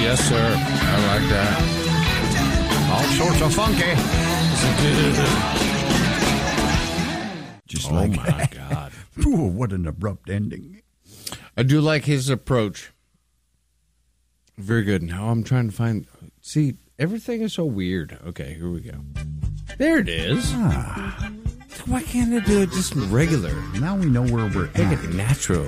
Yes, sir. I like that. All sorts of funky. Just Oh, like my that. God. Ooh, what an abrupt ending. I do like his approach. Very good. Now I'm trying to find... See, everything is so weird. Okay, here we go. There it is. Why can't I do it just regular? Now we know where we're Make at. it natural.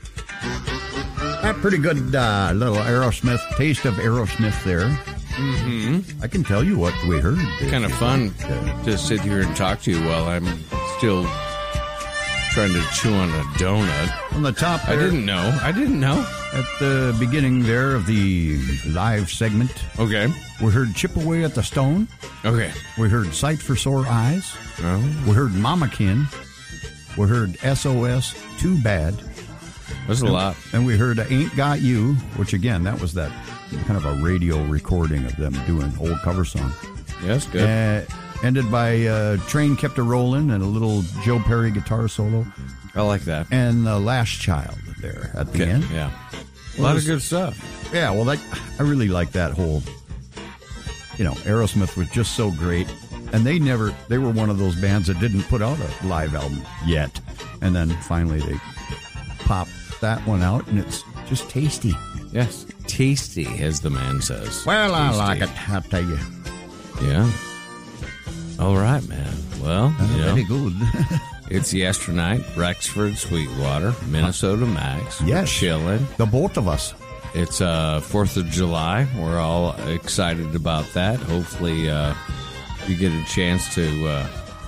A pretty good little Aerosmith, taste of Aerosmith there. Mm-hmm. I can tell you what we heard. Kind of fun to sit here and talk to you while I'm still trying to chew on a donut. On the top I there, didn't know. at the beginning there of the live segment, Okay. we heard Chip Away at the Stone. Okay. We heard Sight for Sore Eyes. Oh, We heard Mama Kin. We heard SOS, Too Bad. that's a lot. And we heard Ain't Got You, which again, that was that kind of a radio recording of them doing old cover songs. Yes, good. Ended by Train Kept a Rollin' and a little Joe Perry guitar solo. I like that. And The Last Child there at the end. Yeah. A lot of good stuff. Yeah, well, I really like that whole, Aerosmith was just so great. And they were one of those bands that didn't put out a live album yet. And then finally they popped that one out, and it's just tasty. Yes. Tasty, as the man says. Well, I Tasty. like it, I'll tell you. Yeah. All right, man. Well, Very good. it's yesternight, Rexford, Sweetwater, Minnesota Max. We're Yes. chilling. The both of us. It's 4th of July. We're all excited about that. Hopefully, you get a chance to...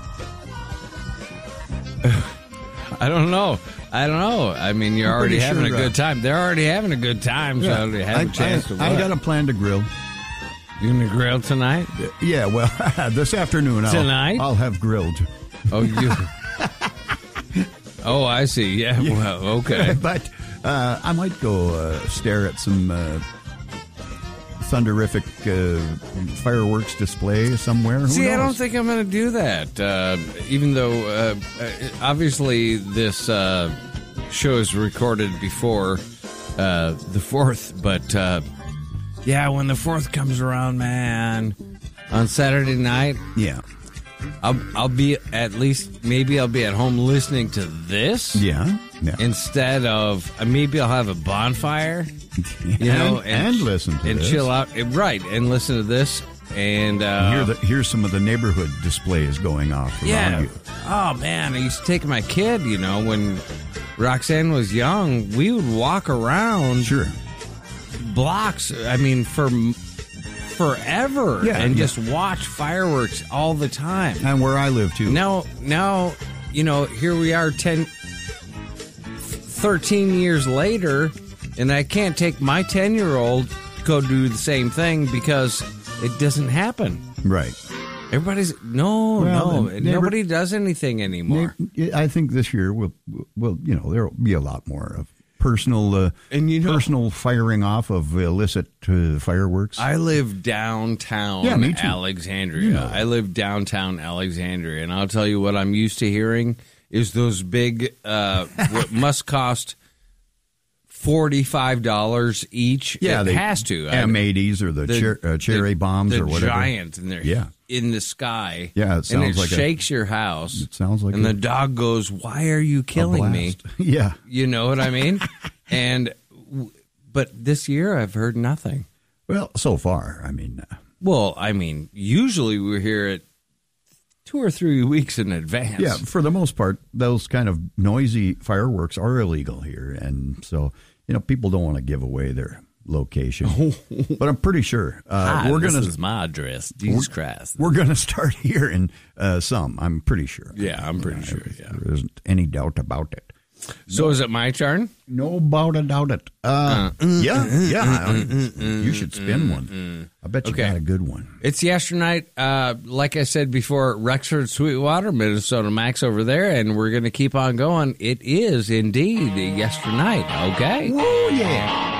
I don't know. I mean, you're I'm already pretty having sure, a good time. They're already having a good time, so they have a chance to... I got a plan to grill. You gonna grill tonight? Yeah, well, this afternoon Tonight? I'll have grilled. Oh, you... Oh, I see. Yeah, well, okay. But I might go stare at some thunderific fireworks display somewhere. Who See, I knows? don't think I'm going to do that. Even though, obviously, this show is recorded before the 4th. But, yeah, when the 4th comes around, man, on Saturday night, Yeah. I'll be maybe I'll be at home listening to this. Yeah. Instead of, maybe I'll have a bonfire, and listen to and this. chill out. Right, and listen to this. And here's some of the neighborhood displays going off around you. Oh, man, I used to take my kid, when Roxanne was young, we would walk around Sure. blocks, for forever and just watch fireworks all the time. And where I live, too. Now, here we are 13 years later, and I can't take my 10-year-old to go do the same thing because it doesn't happen. Right. Everybody's nobody does anything anymore. I think this year will there'll be a lot more of personal personal firing off of illicit fireworks. I live downtown me too. Alexandria. I live downtown Alexandria, and I'll tell you what I'm used to hearing is those big what must cost $45 each. Yeah, it they has to. M80s or the cherry bombs or whatever. Giant, and they're in the sky. Yeah, it shakes your house. It sounds like, and the dog goes, "Why are you killing me?" Yeah, you know what I mean. But this year I've heard nothing. Well, so far, usually we're here at 2 or 3 weeks in advance. Yeah, for the most part, those kind of noisy fireworks are illegal here, and so people don't want to give away their location. But I'm pretty sure this is my address. Jesus Christ, we're going to start hearing some. I'm pretty sure. Yeah, I'm pretty sure. Yeah, there isn't any doubt about it. So is it my turn? No doubt about it. Yeah. You should spin one. I bet you got a good one. It's yesternight, like I said before, Rexford, Sweetwater, Minnesota Max over there, and we're going to keep on going. It is indeed yesternight. Okay. Oh, yeah.